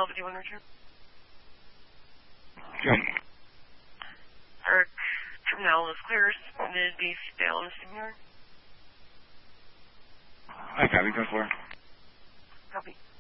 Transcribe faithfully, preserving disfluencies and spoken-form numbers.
Alpha D one Richard. Good. Eric, terminal is clear. Mid base bail on the steam yard. I copy, ten four. Copy.